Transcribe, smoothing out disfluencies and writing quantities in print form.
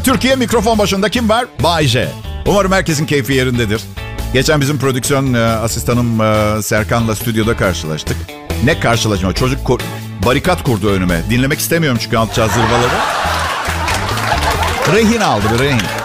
Türkiye mikrofon başında kim var? Bay J. Umarım herkesin keyfi yerindedir. Geçen bizim prodüksiyon asistanım Serkan'la stüdyoda karşılaştık. Ne karşılaşma? Çocuk barikat kurdu önüme. Dinlemek istemiyorum çünkü alçağı zırvaları. Rehin aldı, bir rehin.